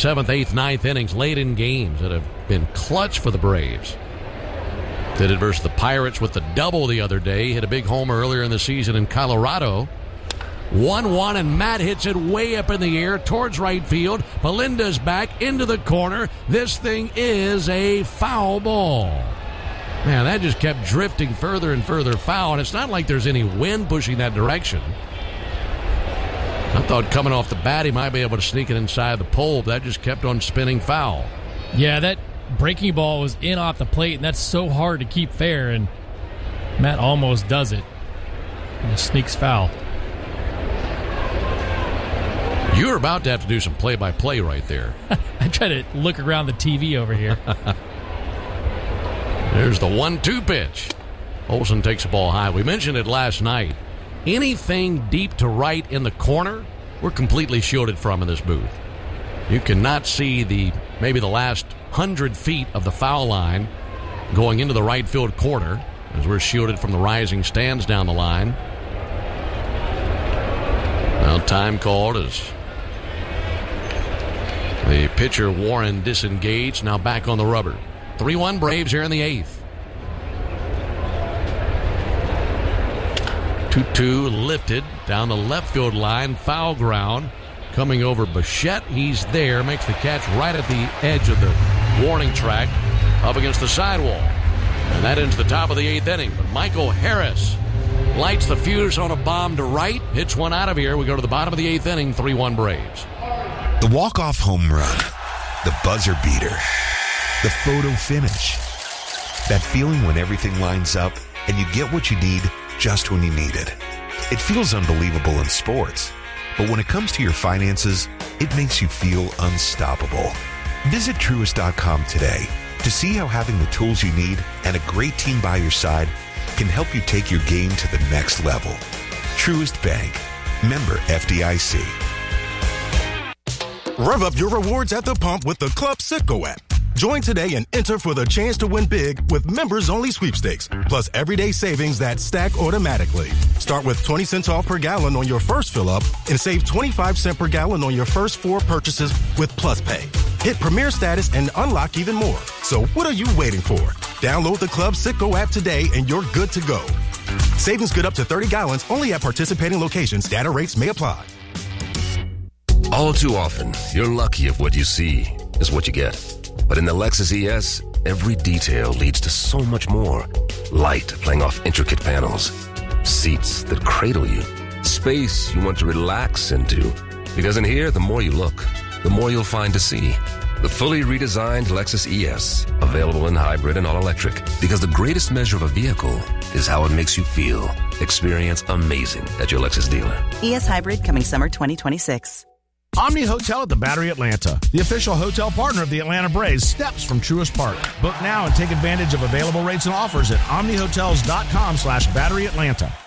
7th, 8th, 9th innings late in games that have been clutch for the Braves. Did it versus the Pirates with the double the other day. Hit a big homer earlier in the season in Colorado. 1-1, and Matt hits it way up in the air towards right field. Melinda's back into the corner. This thing is a foul ball. Man, that just kept drifting further and further foul, and it's not like there's any wind pushing that direction. I thought coming off the bat he might be able to sneak it inside the pole, but that just kept on spinning foul. Yeah, that breaking ball was in off the plate, and that's so hard to keep fair, and Matt almost does it. And it sneaks foul. You're about to have to do some play-by-play right there. I try to look around the TV over here. There's the 1-2 pitch. Olsen takes the ball high. We mentioned it last night. Anything deep to right in the corner, we're completely shielded from in this booth. You cannot see maybe the last 100 feet of the foul line going into the right field corner, as we're shielded from the rising stands down the line. Now time called as the pitcher Warren disengaged, now back on the rubber. 3-1 Braves here in the 8th. 2-2 lifted down the left field line, foul ground. Coming over Bichette, he's there, makes the catch right at the edge of the warning track up against the sidewall. And that ends the top of the 8th inning. But Michael Harris lights the fuse on a bomb to right, hits one out of here. We go to the bottom of the 8th inning, 3-1 Braves. The walk-off home run, the buzzer beater, the photo finish. That feeling when everything lines up and you get what you need just when you need it. It feels unbelievable in sports, but when it comes to your finances, it makes you feel unstoppable. Visit Truist.com today to see how having the tools you need and a great team by your side can help you take your game to the next level. Truist Bank. Member FDIC. Rev up your rewards at the pump with the Club Citgo app. Join today and enter for the chance to win big with members-only sweepstakes, plus everyday savings that stack automatically. Start with 20 cents off per gallon on your first fill-up and save 25 cents per gallon on your first 4 purchases with Plus Pay. Hit Premier status and unlock even more. So what are you waiting for? Download the Club Citgo app today and you're good to go. Savings good up to 30 gallons only at participating locations. Data rates may apply. All too often, you're lucky if what you see is what you get. But in the Lexus ES, every detail leads to so much more. Light playing off intricate panels. Seats that cradle you. Space you want to relax into. Because in here, the more you look, the more you'll find to see. The fully redesigned Lexus ES. Available in hybrid and all-electric. Because the greatest measure of a vehicle is how it makes you feel. Experience amazing at your Lexus dealer. ES Hybrid coming summer 2026. Omni Hotel at the Battery Atlanta, the official hotel partner of the Atlanta Braves, steps from Truist Park. Book now and take advantage of available rates and offers at omnihotels.com/BatteryAtlanta.